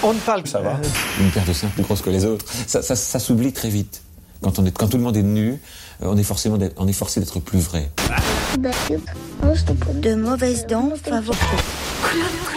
On ne parle que ça va. Une paire de seins plus grosse que les autres. Ça s'oublie très vite. Quand tout le monde est nu, on est forcé d'être plus vrai. De mauvaises dents favorisent.